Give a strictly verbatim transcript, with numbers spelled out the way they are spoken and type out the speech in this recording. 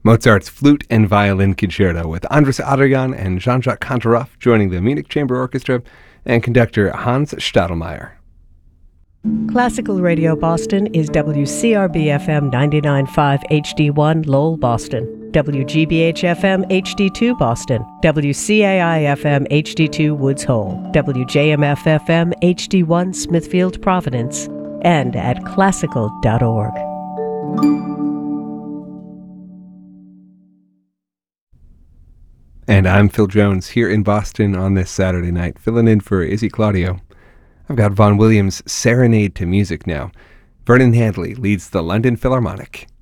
Mozart's Flute and Violin Concerto with Andras Adrian and Jean-Jacques Kantorov joining the Munich Chamber Orchestra and conductor Hans Stadelmeier. Classical Radio Boston is W C R B F M ninety-nine point five H D one Lowell, Boston, W G B H F M H D two Boston, W C A I F M H D two Woods Hole, W J M F F M H D one Smithfield, Providence, and at classical dot org. And I'm Phil Jones here in Boston on this Saturday night, filling in for Izzy Claudio. I've got Vaughan Williams' Serenade to Music now. Vernon Handley leads the London Philharmonic.